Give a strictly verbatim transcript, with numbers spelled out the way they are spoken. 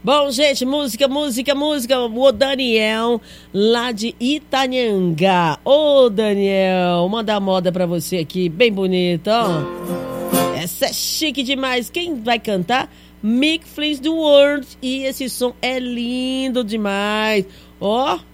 Bom, gente, música, música, música. O Daniel, lá de Itanhangá. Ô, Daniel, manda a moda pra você aqui, bem bonita, ó. Essa é chique demais. Quem vai cantar? Mick Flins do World. E esse som é lindo demais. Ó.